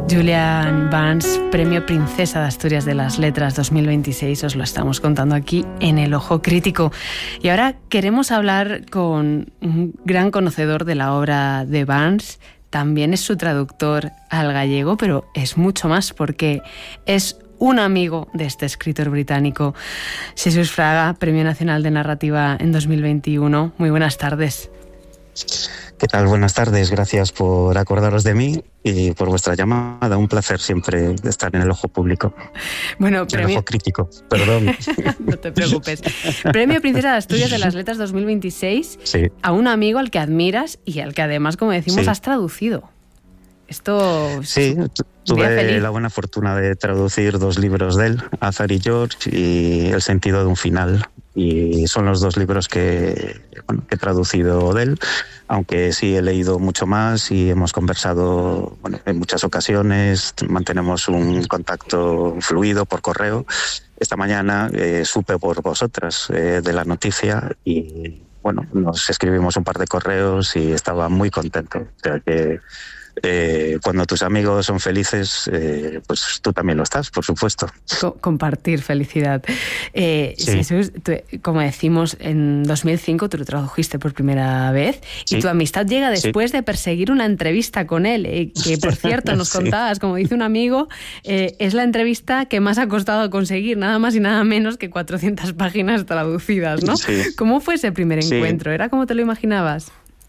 Julian Barnes, Premio Princesa de Asturias de las Letras 2026, os lo estamos contando aquí en El Ojo Crítico. Y ahora queremos hablar con un gran conocedor de la obra de Barnes. También es su traductor al gallego, pero es mucho más porque es un amigo de este escritor británico. Jesús Fraga, Premio Nacional de Narrativa en 2021. Muy buenas tardes. ¿Qué tal? Buenas tardes. Gracias por acordaros de mí y por vuestra llamada. Un placer siempre estar en el ojo público. Bueno, el ojo crítico, perdón. No te preocupes. Premio Princesa de Asturias de las Letras 2026, sí, a un amigo al que admiras y al que además, como decimos, sí, has traducido. Esto... Sí, tuve la buena fortuna de traducir 2 libros de él, Azar y George, y El sentido de un final. Y son los 2 libros que he traducido de él, aunque sí he leído mucho más y hemos conversado en muchas ocasiones, mantenemos un contacto fluido por correo. Esta mañana supe por vosotras de la noticia y nos escribimos un par de correos y estaba muy contento. O sea que cuando tus amigos son felices, pues tú también lo estás, por supuesto. Compartir felicidad. Sí. Jesús, como decimos, en 2005 tú lo tradujiste por primera vez, sí, y tu amistad llega después, sí, de perseguir una entrevista con él, que por cierto nos contabas, como dice un amigo, es la entrevista que más ha costado conseguir, nada más y nada menos que 400 páginas traducidas, ¿no? Sí. ¿Cómo fue ese primer encuentro? ¿Era como te lo imaginabas?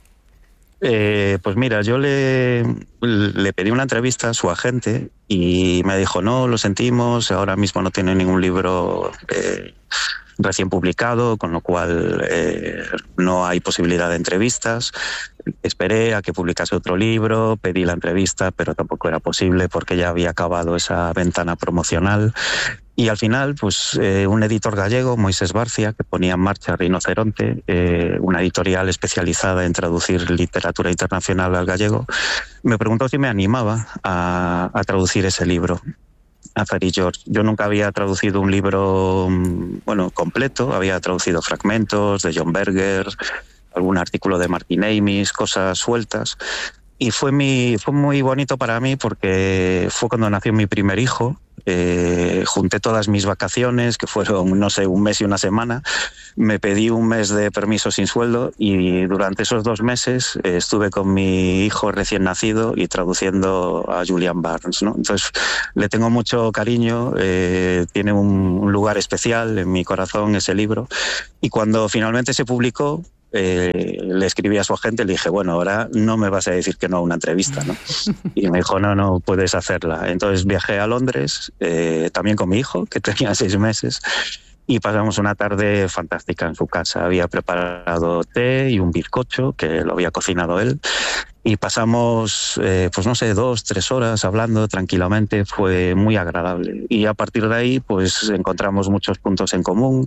Pues mira, yo le pedí una entrevista a su agente y me dijo, no, lo sentimos, ahora mismo no tiene ningún libro recién publicado, con lo cual no hay posibilidad de entrevistas. Esperé a que publicase otro libro, pedí la entrevista, pero tampoco era posible porque ya había acabado esa ventana promocional. Y al final, pues un editor gallego, Moisés Barcia, que ponía en marcha Rinoceronte, una editorial especializada en traducir literatura internacional al gallego, me preguntó si me animaba a traducir ese libro, Azar y George. Yo nunca había traducido un libro completo, había traducido fragmentos de John Berger, algún artículo de Martin Amis, cosas sueltas. Y fue muy bonito para mí porque fue cuando nació mi primer hijo. Junté todas mis vacaciones, que fueron, un mes y una semana. Me pedí un mes de permiso sin sueldo y durante esos 2 meses estuve con mi hijo recién nacido y traduciendo a Julian Barnes, ¿no? Entonces le tengo mucho cariño, tiene un lugar especial en mi corazón ese libro. Y cuando finalmente se publicó, le escribí a su agente, le dije, ahora no me vas a decir que no a una entrevista, ¿no? Y me dijo, no puedes hacerla. Entonces viajé a Londres, también con mi hijo, que tenía 6 meses, y pasamos una tarde fantástica en su casa. Había preparado té y un bizcocho, que lo había cocinado él, y pasamos, 2-3 horas hablando tranquilamente. Fue muy agradable. Y a partir de ahí, pues encontramos muchos puntos en común,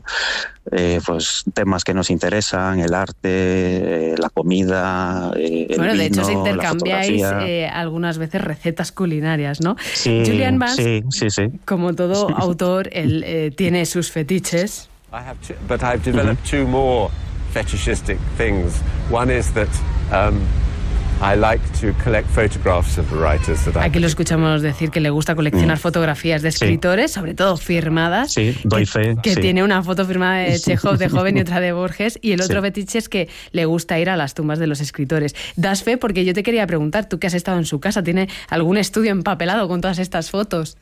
temas que nos interesan, el arte, la comida, el vino, de hecho, se intercambiáis algunas veces recetas culinarias, ¿no? Sí, Julian Barnes, sí. Como todo autor, él tiene sus fetiches. But I've developed 2 more fetishistic things. One is that I like to collect photographs of the writers that Aquí lo escuchamos decir que le gusta coleccionar fotografías de escritores, sobre todo firmadas. Sí, doy fe. Que tiene una foto firmada de Chekhov de joven y otra de Borges. Y el otro fetiche es que le gusta ir a las tumbas de los escritores. Das fe porque yo te quería preguntar, tú que has estado en su casa, ¿tiene algún estudio empapelado con todas estas fotos?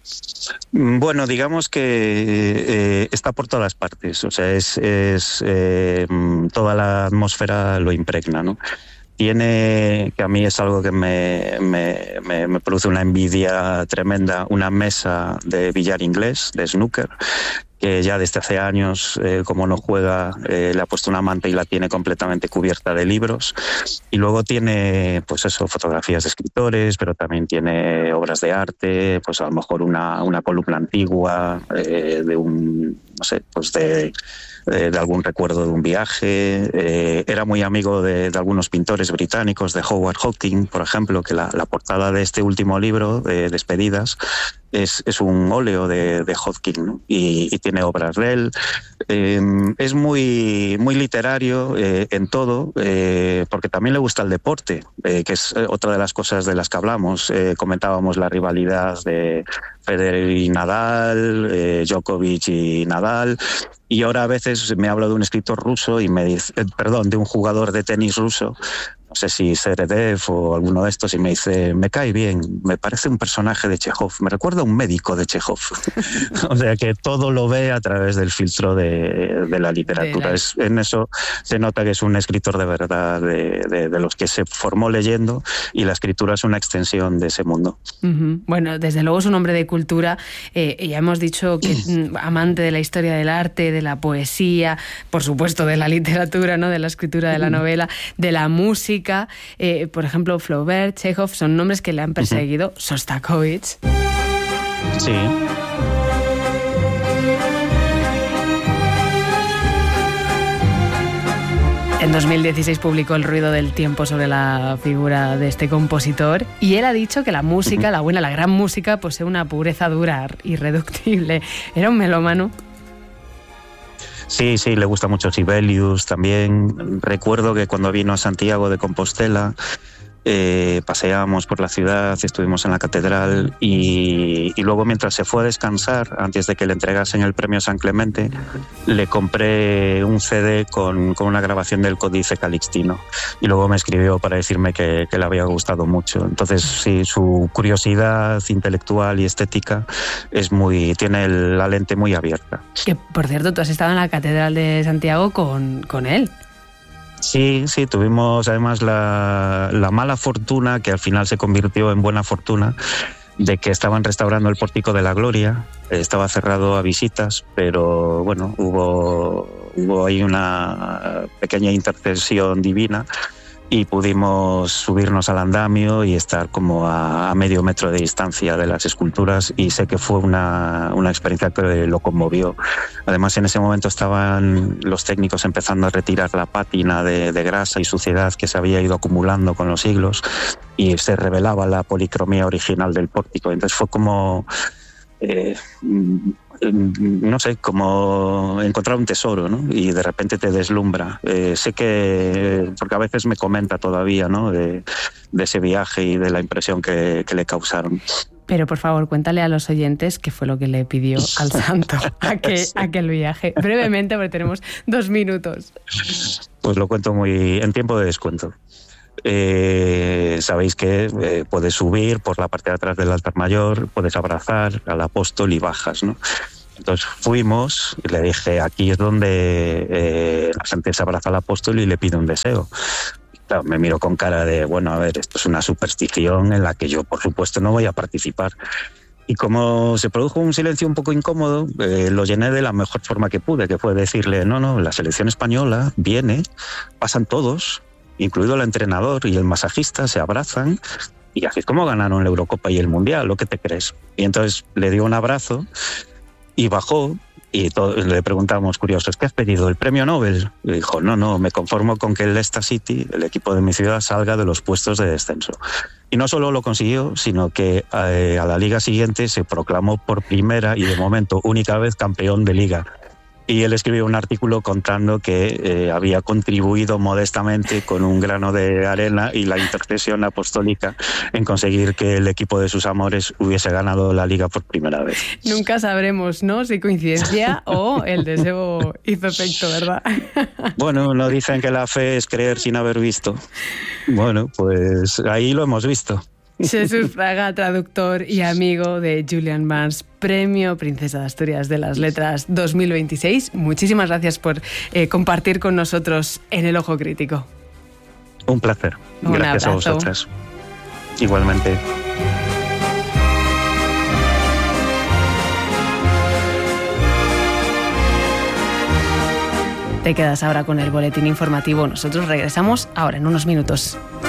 Digamos que está por todas partes. O sea, toda la atmósfera lo impregna, ¿no? Tiene, que a mí es algo que me produce una envidia tremenda, una mesa de billar inglés, de snooker, que ya desde hace años, como no juega, le ha puesto una manta y la tiene completamente cubierta de libros. Y luego tiene, fotografías de escritores, pero también tiene obras de arte, a lo mejor una columna antigua de algún recuerdo de un viaje. Era muy amigo de algunos pintores británicos, de Howard Hawking, por ejemplo, que la portada de este último libro, de Despedidas, es un óleo de Hodgkin, ¿no? Y tiene obras de él. Es muy literario en todo, porque también le gusta el deporte, que es otra de las cosas de las que hablamos. Comentábamos la rivalidad de Federer y Nadal, Djokovic y Nadal. Y ahora a veces me habla de un escritor ruso y me dice, de un jugador de tenis ruso, no sé si Zverev o alguno de estos, y me dice, me cae bien, me parece un personaje de Chekhov, me recuerda a un médico de Chekhov. O sea que todo lo ve a través del filtro de la literatura. En eso se nota que es un escritor de verdad, de los que se formó leyendo, y la escritura es una extensión de ese mundo. Bueno, desde luego es un hombre de cultura, ya hemos dicho que amante de la historia del arte, de la poesía, por supuesto de la literatura, ¿no? De la escritura de la novela, de la música. Por ejemplo, Flaubert, Chekhov, son nombres que le han perseguido. Sostakovich. Sí. En 2016 publicó El ruido del tiempo sobre la figura de este compositor, y él ha dicho que la música, la buena, la gran música, posee una pureza dura, irreductible. Era un melómano. Sí, le gusta mucho Sibelius también. Recuerdo que cuando vino a Santiago de Compostela, paseábamos por la ciudad, estuvimos en la catedral y luego, mientras se fue a descansar, antes de que le entregasen el premio San Clemente, le compré un CD con una grabación del Códice Calixtino, y luego me escribió para decirme que le había gustado mucho. Entonces sí, su curiosidad intelectual y estética tiene la lente muy abierta. Que, por cierto, tú has estado en la catedral de Santiago con él. Sí, tuvimos además la mala fortuna, que al final se convirtió en buena fortuna, de que estaban restaurando el Pórtico de la Gloria. Estaba cerrado a visitas, pero bueno, hubo ahí una pequeña intercesión divina y pudimos subirnos al andamio y estar como a medio metro de distancia de las esculturas, y sé que fue una experiencia que lo conmovió. Además, en ese momento estaban los técnicos empezando a retirar la pátina de grasa y suciedad que se había ido acumulando con los siglos, y se revelaba la policromía original del pórtico. Entonces fue como no sé, como encontrar un tesoro, ¿no? Y de repente te deslumbra. Sé que, porque a veces me comenta todavía, ¿no? De ese viaje y de la impresión que le causaron. Pero por favor, cuéntale a los oyentes qué fue lo que le pidió al santo aquel viaje. Brevemente, porque tenemos 2 minutos. Pues lo cuento en tiempo de descuento. Sabéis que puedes subir por la parte de atrás del altar mayor, puedes abrazar al apóstol y bajas, ¿no? Entonces fuimos y le dije, aquí es donde la gente se abraza al apóstol y le pide un deseo. Claro, me miró con cara de, bueno, a ver, esto es una superstición en la que yo, por supuesto, no voy a participar. Y como se produjo un silencio un poco incómodo, lo llené de la mejor forma que pude, que fue decirle, no, la selección española viene, pasan todos, incluido el entrenador y el masajista, se abrazan, y así es como ganaron la Eurocopa y el Mundial, ¿lo que te crees? Y entonces le dio un abrazo y bajó, y le preguntamos, curiosos, ¿qué has pedido? ¿El premio Nobel? Y dijo, no, me conformo con que el Leicester City, el equipo de mi ciudad, salga de los puestos de descenso. Y no solo lo consiguió, sino que a la liga siguiente se proclamó por primera y de momento única vez campeón de liga. Y él escribió un artículo contando que había contribuido modestamente con un grano de arena y la intercesión apostólica en conseguir que el equipo de sus amores hubiese ganado la liga por primera vez. Nunca sabremos, ¿no?, si coincidencia o el deseo hizo efecto, ¿verdad? Bueno, no dicen que la fe es creer sin haber visto. Bueno, pues ahí lo hemos visto. Jesús Fraga, traductor y amigo de Julian Barnes, Premio Princesa de Asturias de las Letras 2026. Muchísimas gracias por compartir con nosotros en El Ojo Crítico. Un placer. Gracias a vosotras. Igualmente. Te quedas ahora con el boletín informativo. Nosotros regresamos ahora en unos minutos.